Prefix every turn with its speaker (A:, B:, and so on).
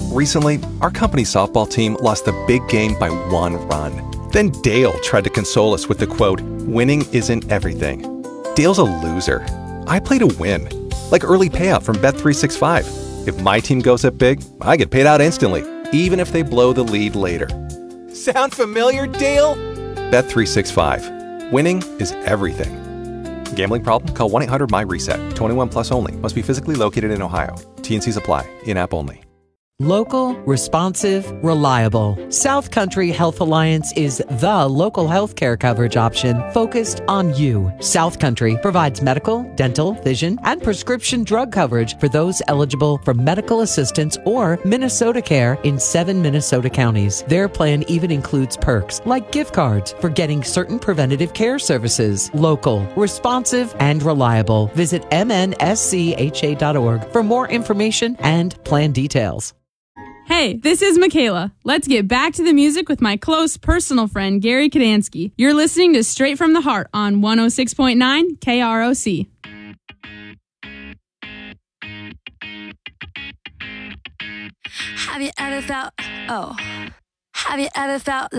A: Recently, our company softball team lost the big game by 1 run. Then Dale tried to console us with the quote, "Winning isn't everything." Dale's a loser. I play to win. Like early payout from Bet365. If my team goes up big, I get paid out instantly, even if they blow the lead later. Sound familiar, Dale? Bet365. Winning is everything. Gambling problem? Call 1-800-MY-RESET. 21 plus only. Must be physically located in Ohio. T&Cs apply. In-app only.
B: Local, responsive, reliable. South Country Health Alliance is the local healthcare coverage option focused on you. South Country provides medical, dental, vision, and prescription drug coverage for those eligible for medical assistance or Minnesota Care in 7 Minnesota counties. Their plan even includes perks like gift cards for getting certain preventative care services. Local, responsive, and reliable. Visit mnSCHA.org for more information and plan details.
C: Hey, this is Michaela. Let's get back to the music with my close personal friend, Gary Kadansky. You're listening to Straight from the Heart on 106.9 KROC.
D: Have you ever felt